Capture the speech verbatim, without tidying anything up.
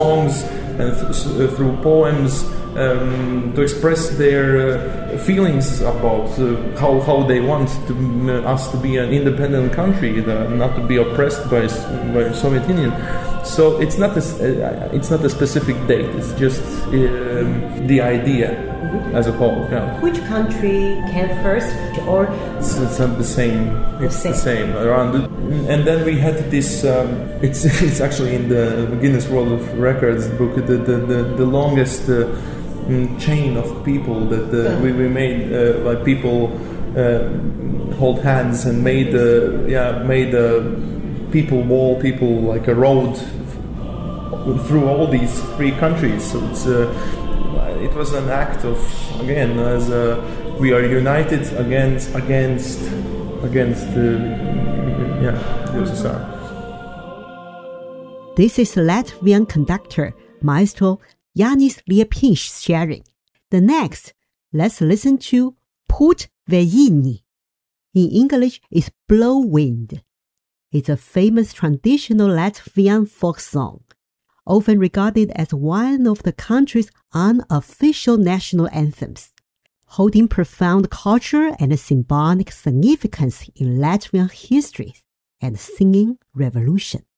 songs and th- through poems um, to express their uh, feelings about uh, how, how they want to, uh, us to be an independent country, uh, not to be oppressed by by Soviet Union. So it's not a, uh, it's not a specific date. It's just um, the idea mm-hmm. as a whole. Yeah. Which country came first, or it's, it's not the same. It's the same. the same around. The, and then we had this. Um, it's it's actually in the Guinness World of Records book. The the the, the longest uh, chain of people that uh, we, we made. Uh, like people uh, hold hands and made uh, yeah made. Uh, people wall, people like a road through all these three countries. So it's uh, it was an act of, again, as uh, we are united against against against uh, yeah the U S S R. This is Latvian conductor Maestro Jānis Liepiņš sharing. The next, let's listen to Pūt vējīni. In English, is Blow Wind. It's a famous traditional Latvian folk song, often regarded as one of the country's unofficial national anthems, holding profound cultural and symbolic significance in Latvian history and singing revolution.